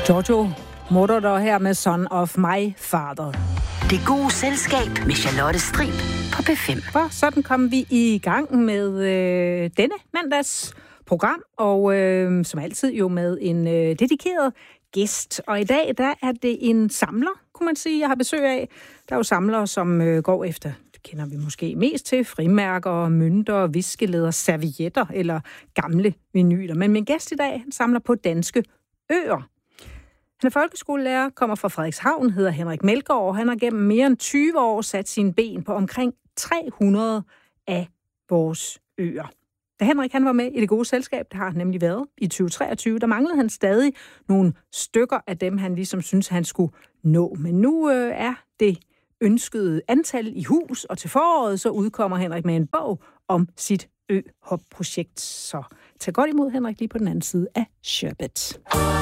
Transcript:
Giorgio Moroder her med Son of My Father. Det gode selskab med Charlotte Strib på P5. For sådan kom vi i gang med denne mandags program, og som altid jo med en dedikeret gæst. Og i dag, der er det en samler, kunne man sige, jeg har besøg af. Der er jo samlere, som går efter, det kender vi måske mest til, frimærker, mønter, viskeleder, servietter eller gamle vinyler. Men min gæst i dag, han samler på danske øer. Han er folkeskolelærer, kommer fra Frederikshavn, hedder Henrik Melgaard, og han har gennem mere end 20 år sat sine ben på omkring 300 af vores øer. Da Henrik han var med i Det Gode Selskab, det har han nemlig været i 2023, der manglede han stadig nogle stykker af dem, han ligesom synes, han skulle nå. Men nu er det ønskede antal i hus, og til foråret så udkommer Henrik med en bog om sit øhop-projekt. Så tag godt imod Henrik lige på den anden side af Sherbet.